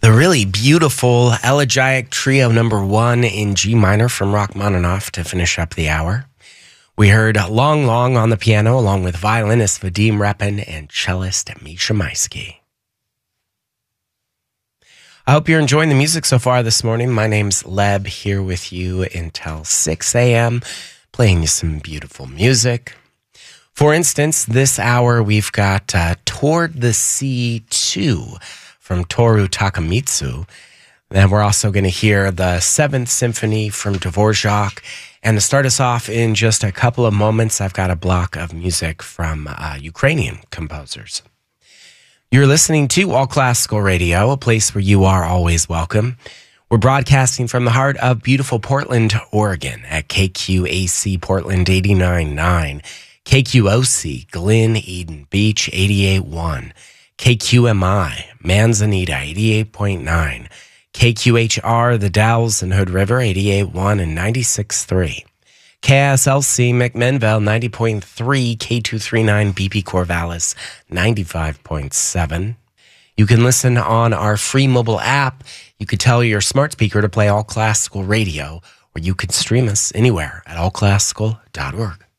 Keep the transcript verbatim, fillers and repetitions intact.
The really beautiful Elegiac Trio number one in G minor from Rachmaninoff to finish up the hour. We heard Long Long on the piano along with violinist Vadim Repin and cellist Misha Maisky. I hope you're enjoying the music so far this morning. My name's Leb, here with you until six a.m., playing you some beautiful music. For instance, this hour we've got uh, Toward the Sea two from Toru Takemitsu. Then we're also going to hear the Seventh Symphony from Dvorak. And to start us off in just a couple of moments, I've got a block of music from uh, Ukrainian composers. You're listening to All Classical Radio, a place where you are always welcome. We're broadcasting from the heart of beautiful Portland, Oregon at K Q A C Portland eighty-nine point nine, K Q O C Glen Eden Beach eighty-eight point one, K Q M I Manzanita eighty-eight point nine, K Q H R The Dalles and Hood River eighty-eight point one and ninety-six point three, K S L C McMinnville ninety point three, K two thirty-nine B P Corvallis ninety-five point seven. You can listen on our free mobile app. You could tell your smart speaker to play All Classical Radio, or you can stream us anywhere at all classical dot org.